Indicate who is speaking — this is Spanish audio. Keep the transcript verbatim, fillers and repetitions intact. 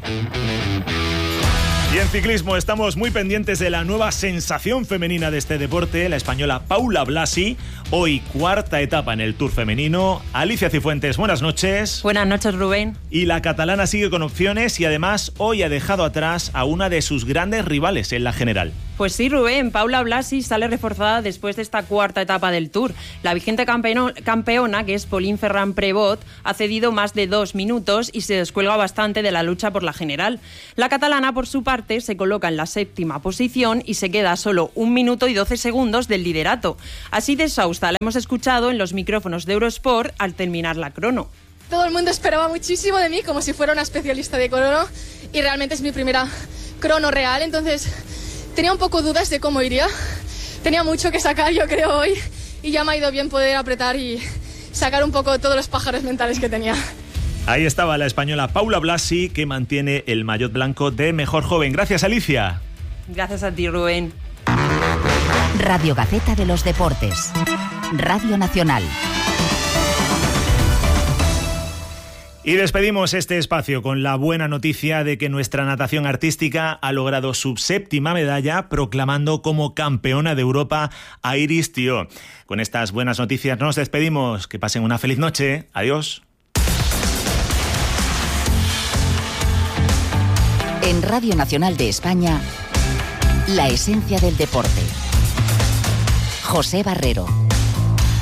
Speaker 1: Y en ciclismo estamos muy pendientes de la nueva sensación femenina de este deporte, la española Paula Blasi. Hoy cuarta etapa en el Tour femenino. Alicia Cifuentes, buenas noches.
Speaker 2: Buenas noches, Rubén.
Speaker 1: Y la catalana sigue con opciones y además hoy ha dejado atrás a una de sus grandes rivales en la general.
Speaker 2: Pues sí, Rubén, Paula Blasi sale reforzada después de esta cuarta etapa del Tour. La vigente campeona, campeona que es Pauline Ferrand-Prévot, ha cedido más de dos minutos y se descuelga bastante de la lucha por la general. La catalana, por su parte, se coloca en la séptima posición y se queda a solo un minuto y doce segundos del liderato. Así de exhausta la hemos escuchado en los micrófonos de Eurosport al terminar la crono.
Speaker 3: Todo el mundo esperaba muchísimo de mí, como si fuera una especialista de crono, y realmente es mi primera crono real, entonces tenía un poco dudas de cómo iría. Tenía mucho que sacar, yo creo, hoy, y ya me ha ido bien poder apretar y sacar un poco todos los pájaros mentales que tenía.
Speaker 1: Ahí estaba la española Paula Blasi, que mantiene el maillot blanco de mejor joven. Gracias, Alicia.
Speaker 2: Gracias a ti, Rubén.
Speaker 4: Radio Gaceta de los Deportes. Radio Nacional.
Speaker 1: Y despedimos este espacio con la buena noticia de que nuestra natación artística ha logrado su séptima medalla, proclamando como campeona de Europa a Iris Thiault. Con estas buenas noticias nos despedimos. Que pasen una feliz noche. Adiós.
Speaker 4: En Radio Nacional de España, la esencia del deporte. José Barrero.